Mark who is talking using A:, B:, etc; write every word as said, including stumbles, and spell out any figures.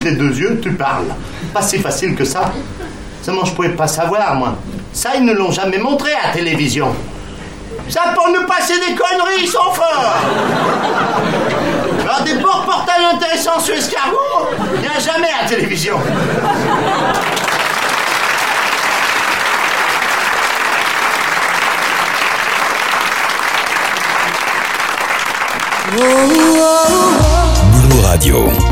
A: Les deux yeux, tu parles. Pas si facile que ça. Seulement, je pouvais pas savoir, moi. Ça, ils ne l'ont jamais montré à la télévision. Ça, pour nous passer des conneries, ils sont forts. Alors, des beaux reportages intéressants sur escargot, il n'y a jamais à la télévision.
B: Blue Radio.